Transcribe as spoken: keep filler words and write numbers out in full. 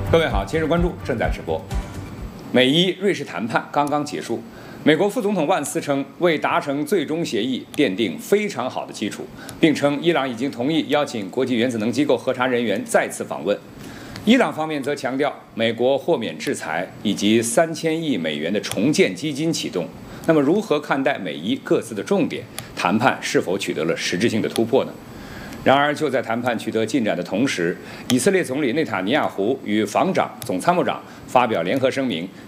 各位好，今日关注正在直播。美伊瑞士谈判刚刚结束，美国副总统万斯称，为达成最终协议奠定非常好的基础，并称伊朗已经同意邀请国际原子能机构核查人员再次访问。伊朗方面则强调，美国豁免制裁以及三千亿美元的重建基金启动。那么，如何看待美伊各自的重点？谈判是否取得了实质性的突破呢？然而，就在谈判取得进展的同时，以色列总理内塔尼亚胡与防长、总参谋长发表联合声明，